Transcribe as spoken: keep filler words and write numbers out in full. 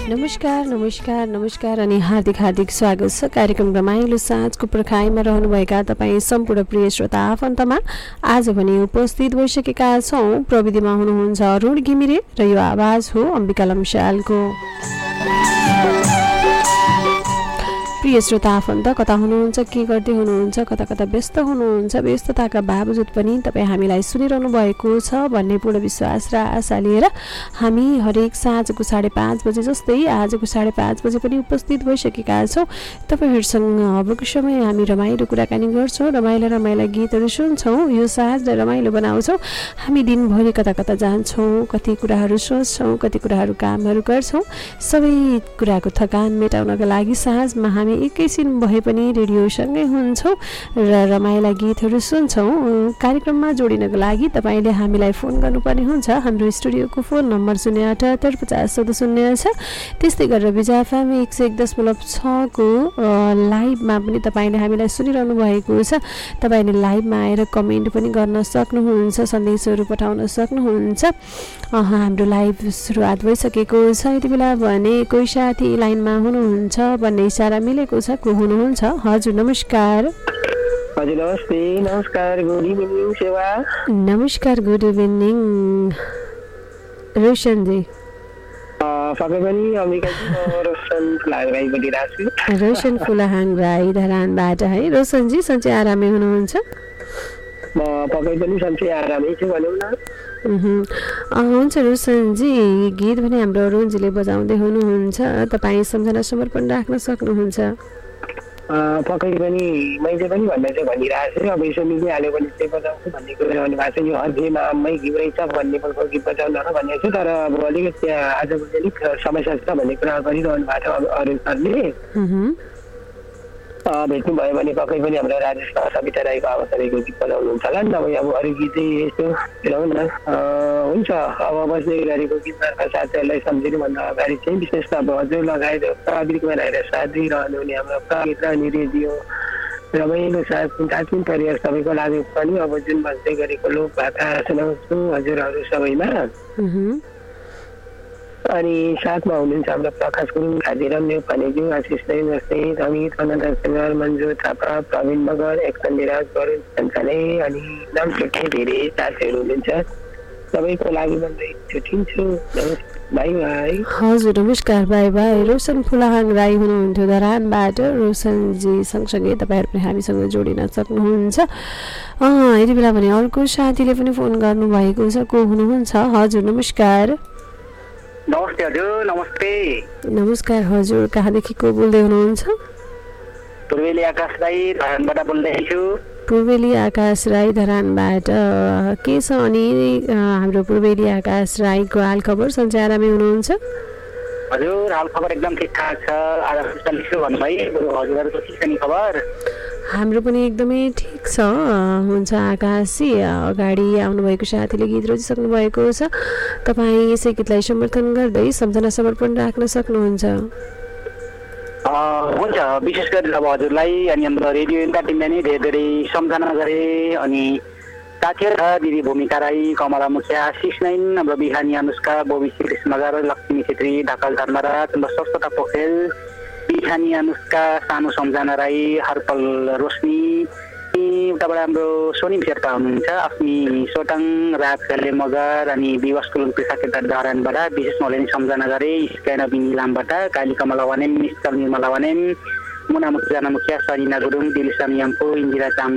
नमस्कार नमस्कार नमस्कार अनि हार्दिक हार्दिक स्वागत छ कार्यक्रम रमाइलो साँझको पर्खाइमा रहनुभएका तपाईँ सम्पूर्ण प्रिय श्रोता आफन्तमा आज भने उपस्थित भइसकेका छौँ। प्रविधिमा हुनुहुन्छ अरुण घिमिरे र यो आवाज हो अम्बिका लम्सालको। प्रिय श्रोता आफन्त कता हुनुहुन्छ, के गर्दै हुनुहुन्छ, कता कता व्यस्त हुनुहुन्छ, व्यस्तताका बावजुद पनि तपाईँ हामीलाई सुनिरहनु भएको छ भन्ने पूर्ण विश्वास र आशा लिएर हामी हरेक साँझको साढे पाँच बजे जस्तै आजको साढे पाँच बजे पनि उपस्थित भइसकेका छौँ। तपाईँहरूसँग अबको समय हामी रमाइलो कुराकानी गर्छौँ, रमाइलो रमाइला गीतहरू सुन्छौँ, यो साँझलाई रमाइलो बनाउँछौँ। हामी दिनभरि कता कता जान्छौँ, कति कुराहरू सोच्छौँ, कति कुराहरू कामहरू गर्छौँ। सबै कुराको थकान मेटाउनका लागि साँझमा हामी एकैछिन भए पनि रेडियोसँगै हुन्छौँ र रमाइला गीतहरू सुन्छौँ। कार्यक्रममा जोडिनको लागि तपाईँले हामीलाई फोन गर्नुपर्ने हुन्छ। हाम्रो स्टुडियोको फोन नम्बर शून्य अठहत्तर पचास चौध शून्य छ। त्यस्तै गरेर बिजाफाम एक सय एक दशमलव छको लाइभमा पनि तपाईँले हामीलाई सुनिरहनु भएको छ। तपाईँले लाइभमा आएर कमेन्ट पनि गर्न सक्नुहुन्छ, सन्देशहरू पठाउन सक्नुहुन्छ। हाम्रो लाइभ सुरुवात भइसकेको छ। यति बेला भने कोही साथी लाइनमा हुनुहुन्छ भन्ने इसारा मिलेको छ। को हुनुहुन्छ? हजुर नमस्कार। हजुर नमस्ते। नमस्कार, गुड इभिनिङ सेवा। नमस्कार, गुड इभिनिङ रोशनजी। पक्कै पनि अम्बिकाजी रोशन फुलाहाङ राई बोलिरहेको छु। रोशन फुलाहाङ राई धरानबाट है। रोशनजी सन्चै आरामै हुनुहुन्छ? म पक्कै पनि सन्चै आरामै छु भनौँ न। हुन्छ रोशनजी, गीत भने हाम्रो अरुणजीले बजाउँदै हुनुहुन्छ, तपाईँ सम्झना समर्पण राख्न सक्नुहुन्छ। पक्कै पनि मैले पनि भन्न चाहिँ भनिरहेको छु। अब यसो मिलिहाल्यो भने चाहिँ बजाउँछु भन्ने कुरा भन्नुभएको छ। यो हर्जेमा आम्मै गीत रहेछ भन्ने खालको गीत बजाउन भनेको छु, तर अब अलिकति आजको अलिक समस्या छ भन्ने कुरा गरिरहनु भएको छ अरुण सरले। भेट्नु भयो भने पक्कै पनि हाम्रो राजेश सविता राईको अवसरको गीत बजाउनुहुन्छ होला नि त। अब अरू गीत चाहिँ यस्तो हेरौँ न। हुन्छ, अब बस्ने गरेको गीतमा साथीहरूलाई सम्झिनु भन्दा अगाडि चाहिँ विशेष त अब हजुर लगाएर प्राविधिकमा रहेर साथ दिइरहनु हुने हाम्रो प्राविधिक अनि रेडियो रमाइलो साथ काठमाडौँ परिवार सबैको लागि पनि अब जुन भन्दै गरेको लोक भाका सुनाउँछु हजुरहरू सबैमा। अनि साथमा हुनुहुन्छ हाम्रो प्रकाश गुरुङ, खादिराम नेपानेज्यू, आशिष दैन जस्तै अमित अनन्त सिंह, मन्जु थापा, प्रवीण मगर, एकसन विराज, वरुण सन्चाले अनि नाम छुट्टै धेरै साथीहरू हुनुहुन्छ। सबैको लागि भन्दै छुट्टिन्छु। By by. हजुर नमस्कार, बाई बाई। रोशन फुलाहाङ राई हुनुहुन्थ्यो धरानबाट। रोशनजी सँगसँगै तपाईँहरू पनि हामीसँग जोडिन सक्नुहुन्छ। यति बेला भने अर्को साथीले पनि फोन गर्नुभएको छ। को हुनुहुन्छ? हजुर नमस्कार। नमस्ते हजुर। नमस्ते। नमस्कार हजुर, कहाँदेखि को बोल्दै हुनुहुन्छ? पूर्वेली आकाश राई धरानबाट बोल्दैछु। पूर्वेली आकाश राई धरानबाट। के छ अनि हाम्रो पूर्वेली आकाश राईको हाल खबर? सन्चै आरामै हुनुहुन्छ? हजुर हाल खबर एकदम ठिकठाक छ। आज सुस्तालिसु भन्नुभयो, हजुरहरूको के छ नि खबर? हाम्रो पनि एकदमै ठिक छ। हुन्छ आकाशजी, अगाडि आउनुभएको साथीले गीत रोजिसक्नु भएको छ। तपाईँ यसै गीतलाई समर्थन गर्दै सम्झना समर्पण राख्न सक्नुहुन्छ। हुन्छ, विशेष गरेर अब हजुरलाई अनि हाम्रो रेडियो इन्डिया टिमलाई नै धेरै धेरै सम्झना गरे। अनि साथीहरू दिदी भूमिका राई, कमला मुखिया, आशिष नैन, हाम्रो बिहानी अनुष्का, बोबी श्री मगर, लक्ष्मी छेत्री, ढकाल धर्मराज, हाम्रो सरस्वता पोखरेल, बिहानी अनुष्का, सानो सम्झना राई, हर्पल रोशनी, उताबाट हाम्रो सोनिम शेर्पा हुनुहुन्छ, आफ्नी सोटाङ, राज कले मगर अनि विवास कुलुङ पेसाकेट धरानबाट विशेष मैले नै सम्झना गरेँ। स्क्यान बिनी लामबाट काली कमला वानेम, निश्चल निर्मला वानेम, मुना मुखिया मुखिया, सरिना गुरुङ, दिलिसा मियाम्पो, इन्दिरा चाम